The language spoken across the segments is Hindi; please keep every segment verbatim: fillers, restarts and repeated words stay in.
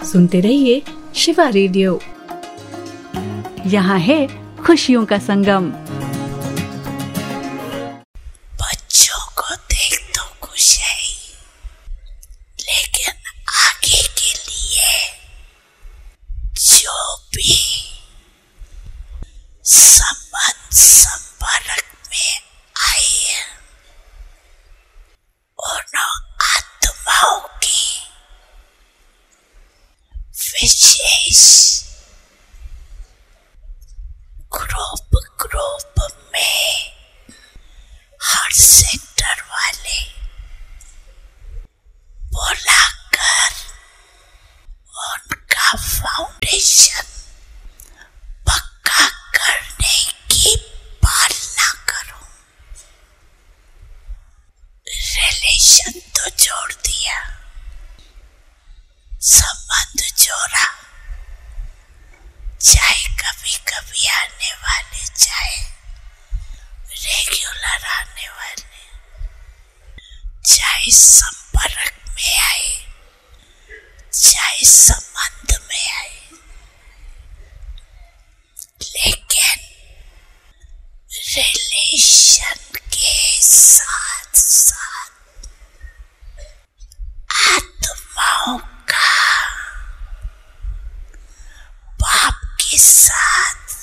सुनते रहिए शिवा रेडियो। यहाँ है खुशियों का संगम। बच्चों को देख तो खुश है, लेकिन आगे के लिए जो भी संबंध संपर्क में आए उन आत्माओं की विशेष ग्रुप ग्रुप में हर सेक्टर वाले बुलाकर उनका फाउंडेशन पक्का करने की पालना करो। रिलेशन तो जोड़ दिया, संबंध जोड़ा, चाहे कभी कभी आने वाले, चाहे रेगुलर आने वाले, चाहे संपर्क में आए, चाहे संबंध में आए, लेकिन रिलेशन के साथ साथ आत्माओं का बाप के साथ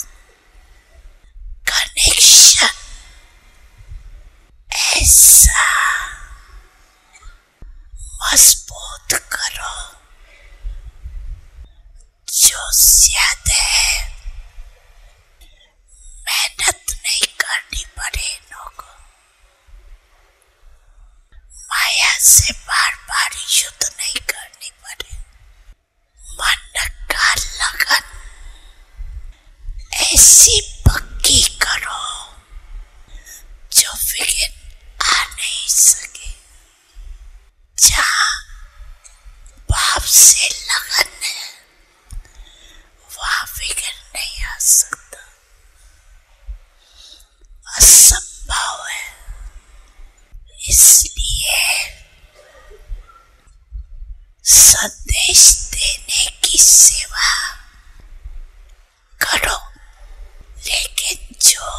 कनेक्शन ऐसा मजबूत करो जो ज्यादा मेहनत नहीं करनी पड़े लोगों, माया से बार बार युद्ध नहीं करनी पड़े, मन का लगन ऐसी पक्की करो जो विघ्न आ नहीं सके। जहाँ बाप से लगन है वहाँ विघ्न नहीं आ सकता, असंभव है। इसलिए संदेश देने की सेवा करो, लेकिन जो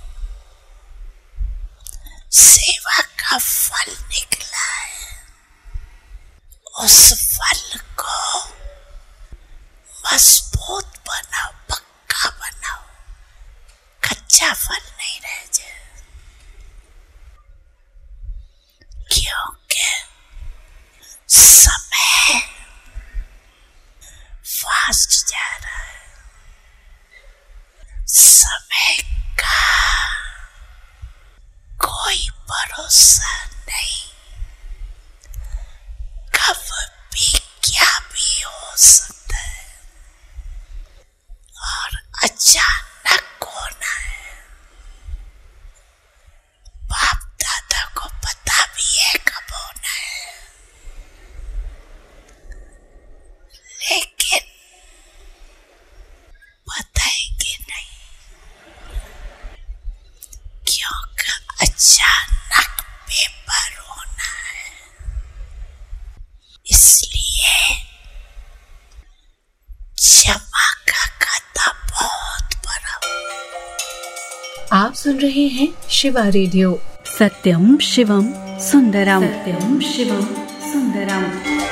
सेवा का फल निकला है उस फल को मजबूत बनाओ, पक्का बनाओ, कच्चा फल नहीं रह जाए। क्योंकि समय फास्ट जा रहा है, समय का कोई भरोसा नहीं, कब भी क्या भी हो सकता है और अचानक होना है। बाप दादा को पता भी है कब होना है, लेकिन बताएंगे नहीं, क्योंकि अचानक पेपर होना है। इसलिए क्षमा का खाता बहुत बड़ा। आप सुन रहे हैं शिवा रेडियो। सत्यम शिवम सुंदरम, सत्यम शिवम सुंदरम।